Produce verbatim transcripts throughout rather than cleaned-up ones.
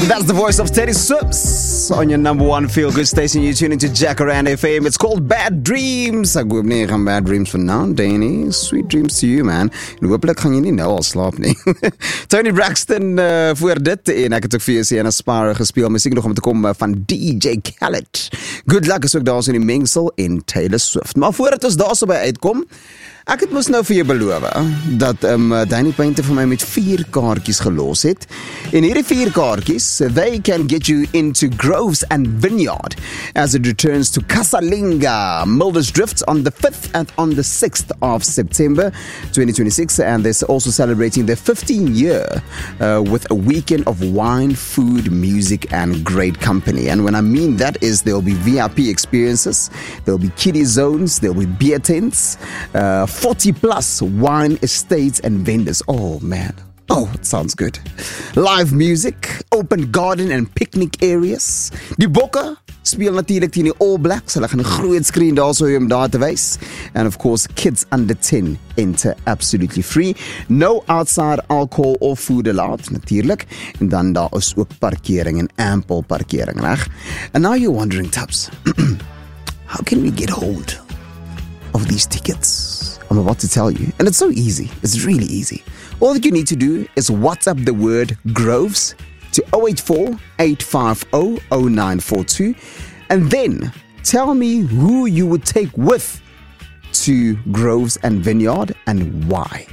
That's the voice of Teddy Swims on your number one feel-good station. You tune into Jacaranda F M. It's called Bad Dreams. Ek hoop nie jy gaan bad dreams vanaand, Danny. Sweet dreams to you, man. En hopelijk gaan jy nie nou al slaap nie. Tony Braxton uh, voor dit. En ek het ook vir jou sê en Aspire gespeel. Muziek nog om te kom uh, van D J Khaled. Good luck is ook daar so in die mengsel en Taylor Swift. Maar voordat ons daar so by uitkom, ek het mos nou vir jou beloof dat um, Danny Painter vir my met vier kaartjies gelos het. En hierdie vier kaartjies, they can get you into Groves and Vineyard as it returns to Casalinga, Mulder's Drift on the fifth and on the sixth of September twenty twenty-six. And they're also celebrating their fifteen year uh, with a weekend of wine, food, music and great company. And when I mean that is there'll be V I P experiences, there'll be kiddie zones, there'll be beer tents, uh, forty plus wine estates and vendors. Oh man. Oh, it sounds good. Live music, open garden and picnic areas. Die Bokke speel natuurlijk teen die All Blacks. Hulle gaan 'n groot screen daar so om daar te wys. And of course, kids under ten enter absolutely free. No outside alcohol or food allowed, natuurlijk. En dan daar is ook parkering en ample parkering, reg? And now you're wondering, Tubbs, how can we get hold of these tickets? I'm about to tell you. And it's so easy. It's really easy. All that you need to do is WhatsApp the word Groves to zero eight four, eight five zero, zero nine four two. And then tell me who you would take with to Groves and Vineyard and why.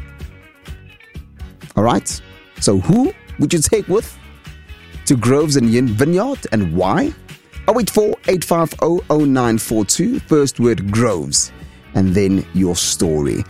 All right? So who would you take with to Groves and Vineyard and why? zero eight four, eight five zero, zero nine four two. First word Groves. And then your story.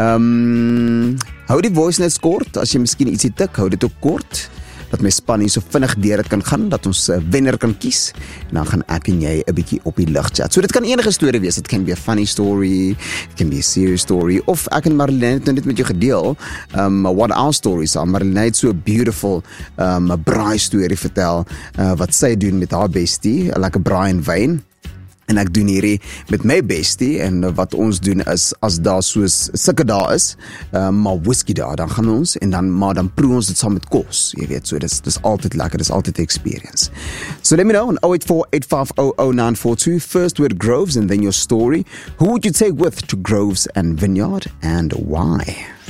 Um, hou die voice notes kort. As jy miskien ietsie tik, hou dit ook kort. Dat my span hier so vinnig deur dit kan gaan, dat ons 'n uh, wenner kan kies. En dan gaan ek en jy 'n bietjie op die lug chat. So dit kan enige storie wees. It can be a funny story, it can be a serious story. Of ek en Marlene het nou net met jou gedeel, um, what our stories are. Marlene het so 'n beautiful um, 'n braai storie vertel, uh, wat sy doen met haar bestie, 'n lekker braai en wyn. En ek doen hierdie met my bestie, en wat ons doen is, as daar soos sulke daar is, uh, maar whisky daar, dan gaan ons, en dan, maar dan proe ons dit saam met kos, jy weet, so dis, dis altyd lekker, dis altyd experience. So let me know on zero eight four, eight five zero, zero nine four two, first word Groves, and then your story. Who would you take with to Groves and Vineyard, and why?